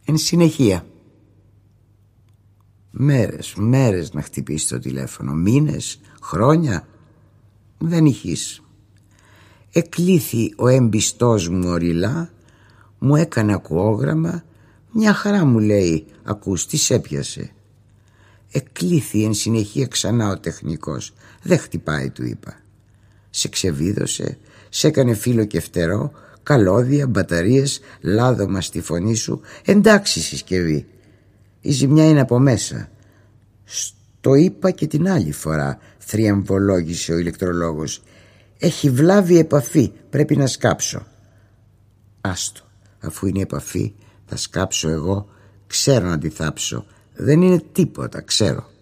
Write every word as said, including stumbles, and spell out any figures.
Εν συνεχεία. Μέρες, μέρες να χτυπήσει το τηλέφωνο, μήνες, χρόνια. Δεν ηχείς. Εκλήθη ο εμπιστός μου οριλά, μου έκανε ακουόγραμμα. Μια χαρά μου λέει, ακούς, τι σ' έπιασε? Εκλήθη εν συνεχεία ξανά ο τεχνικός. Δεν χτυπάει, του είπα. Σε ξεβίδωσε, σε έκανε φύλλο και φτερό, καλώδια, μπαταρίες, λάδωμα στη φωνή σου. Εντάξει συσκευή, η ζημιά είναι από μέσα. Στο είπα και την άλλη φορά, θριαμβολόγησε ο ηλεκτρολόγος. Έχει βλάβη επαφή, πρέπει να σκάψω. Άστο, αφού είναι επαφή θα σκάψω εγώ. Ξέρω να τη θάψω. Δεν είναι τίποτα, ξέρω.